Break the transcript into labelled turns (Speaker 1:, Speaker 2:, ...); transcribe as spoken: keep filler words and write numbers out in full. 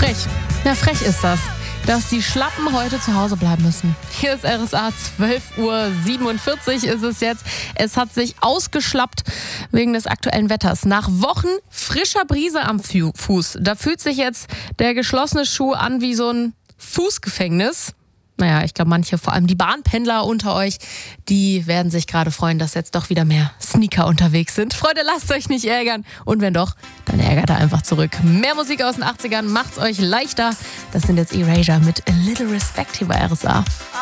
Speaker 1: Frech. Ja, frech ist das, dass die Schlappen heute zu Hause bleiben müssen. Hier ist R S A, zwölf Uhr siebenundvierzig ist es jetzt. Es hat sich ausgeschlappt wegen des aktuellen Wetters. Nach Wochen frischer Brise am Fuß, da fühlt sich jetzt der geschlossene Schuh an wie so ein Fußgefängnis. Naja, ich glaube, manche, vor allem die Bahnpendler unter euch, die werden sich gerade freuen, dass jetzt doch wieder mehr Sneaker unterwegs sind. Freunde, lasst euch nicht ärgern. Und wenn doch, dann ärgert er einfach zurück. Mehr Musik aus den achtzigern macht's euch leichter. Das sind jetzt Erasure mit A Little Respect hier bei R S A.